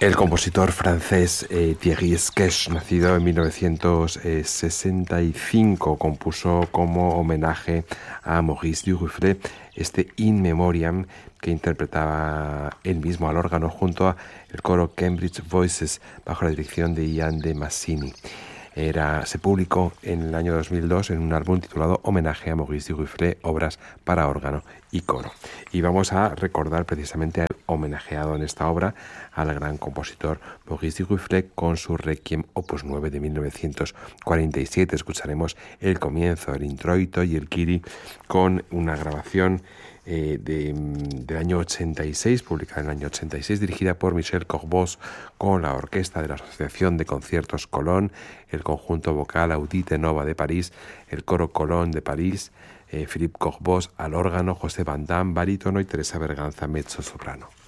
El compositor francés Thierry Sketch, nacido en 1965, compuso como homenaje a Maurice Duruflé este In Memoriam que interpretaba él mismo al órgano junto al coro Cambridge Voices bajo la dirección de Ian de Massini. Se publicó en el año 2002 en un álbum titulado Homenaje a Maurice Duruflé, obras para órgano y coro. Y vamos a recordar precisamente al homenajeado en esta obra, al gran compositor Maurice Duruflé, con su Requiem Opus 9 de 1947. Escucharemos el comienzo, el introito y el Kyrie con una grabación del año 86, publicada en el año 86, dirigida por Michel Corbos con la orquesta de la Asociación de Conciertos Colón, el conjunto vocal Audite Nova de París, el coro Colón de París, Philippe Corbos al órgano, José Van Damme barítono y Teresa Berganza mezzo soprano.